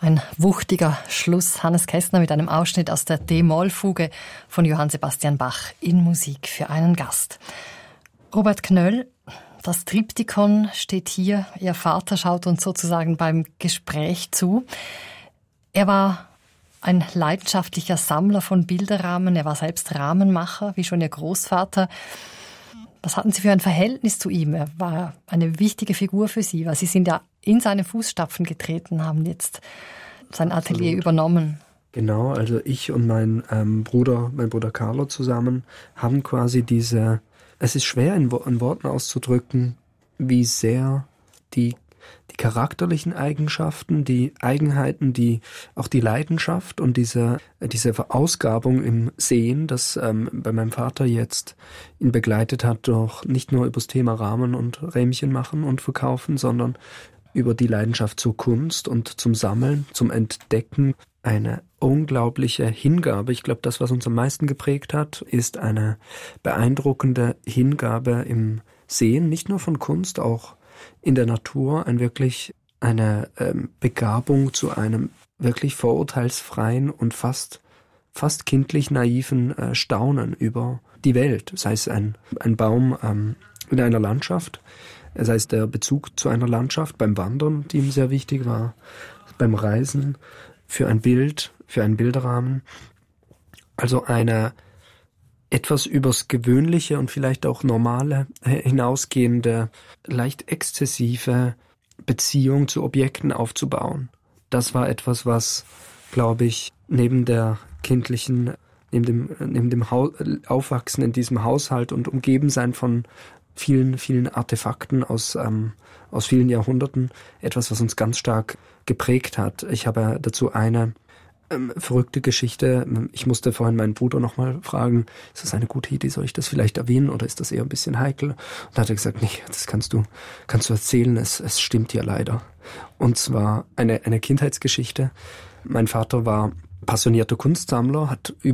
Ein wuchtiger Schluss. Hannes Kästner mit einem Ausschnitt aus der D-Moll-Fuge von Johann Sebastian Bach in Musik für einen Gast. Robert Knöll, das Triptychon steht hier. Ihr Vater schaut uns sozusagen beim Gespräch zu. Er war ein leidenschaftlicher Sammler von Bilderrahmen. Er war selbst Rahmenmacher, wie schon Ihr Großvater. Was hatten Sie für ein Verhältnis zu ihm? Er war eine wichtige Figur für Sie, weil Sie sind ja in seine Fußstapfen getreten, haben jetzt sein Atelier übernommen. Genau, also ich und mein Bruder Carlo zusammen haben quasi es ist schwer in Worten auszudrücken, wie sehr die charakterlichen Eigenschaften, die Eigenheiten, auch die Leidenschaft und diese Verausgabung im Sehen, das bei meinem Vater jetzt ihn begleitet hat, doch nicht nur über das Thema Rahmen und Rähmchen machen und verkaufen, sondern über die Leidenschaft zur Kunst und zum Sammeln, zum Entdecken. Eine unglaubliche Hingabe. Ich glaube, das, was uns am meisten geprägt hat, ist eine beeindruckende Hingabe im Sehen, nicht nur von Kunst, auch in der Natur, eine Begabung zu einem wirklich vorurteilsfreien und fast kindlich naiven Staunen über die Welt. Sei es ein Baum in einer Landschaft, sei es der Bezug zu einer Landschaft beim Wandern, die ihm sehr wichtig war, beim Reisen, für ein Bild, für einen Bilderrahmen. Also eine etwas übers Gewöhnliche und vielleicht auch Normale hinausgehende, leicht exzessive Beziehung zu Objekten aufzubauen. Das war etwas, was, glaube ich, neben dem Aufwachsen in diesem Haushalt und Umgebensein von vielen, vielen Artefakten aus vielen Jahrhunderten, etwas, was uns ganz stark geprägt hat. Ich habe dazu eine verrückte Geschichte. Ich musste vorhin meinen Bruder nochmal fragen, ist das eine gute Idee, soll ich das vielleicht erwähnen oder ist das eher ein bisschen heikel? Und da hat er gesagt, nee, das kannst du erzählen, es stimmt ja leider. Und zwar eine Kindheitsgeschichte. Mein Vater war passionierter Kunstsammler, hat